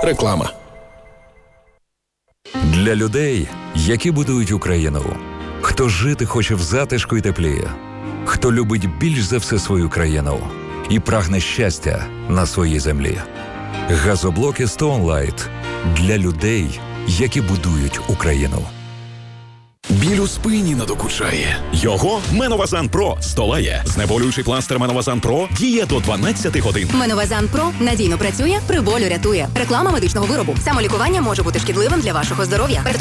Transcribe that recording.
Реклама. Для людей, які будують Україну. Хто жити хоче в затишку і теплі. Хто любить більш за все свою країну і прагне щастя на своїй землі. Газоблоки Stone Light для людей, які будують Україну. Біль у спині надокучає. Його Меновазан Про здолає. Знеболюючий пластир Меновазан Про діє до 12 годин. Меновазан Про надійно працює, при болю рятує. Реклама медичного виробу. Самолікування може бути шкідливим для вашого здоров'я.